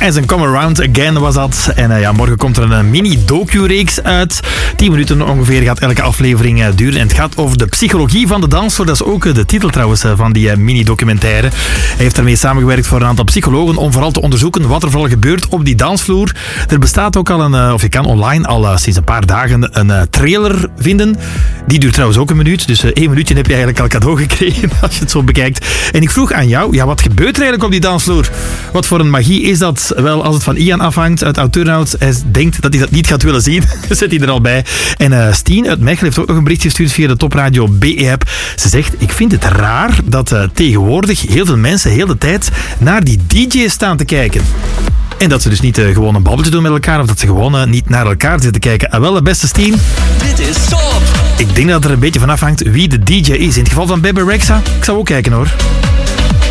As in Come Around Again was dat. En morgen komt er een mini-docu-reeks uit. 10 minuten ongeveer gaat elke aflevering duren. En het gaat over de psychologie van de dansvloer. Dat is ook de titel trouwens van die mini-documentaire. Hij heeft daarmee samengewerkt voor een aantal psychologen om vooral te onderzoeken wat er vooral gebeurt op die dansvloer. Er bestaat ook al of je kan online al sinds een paar dagen een trailer vinden. Die duurt trouwens ook een minuut. Dus 1 minuutje heb je eigenlijk al cadeau gekregen als je het zo bekijkt. En ik vroeg aan jou, wat gebeurt er eigenlijk op die dansvloer? Wat voor een magie is dat? Wel, als het van Ian afhangt uit Oud-Turnhout, hij denkt dat hij dat niet gaat willen zien, zet hij er al bij. En Stien uit Mechelen heeft ook nog een bericht gestuurd via de Topradio BE-app. Ze zegt, ik vind het raar dat tegenwoordig heel veel mensen heel de tijd naar die DJ's staan te kijken. En dat ze dus niet gewoon een babbeltje doen met elkaar, of dat ze gewoon niet naar elkaar zitten kijken. En wel, de beste Stien. Dit is Top. Ik denk dat het er een beetje van afhangt wie de DJ is. In het geval van Bebe Rexha, ik zou ook kijken hoor.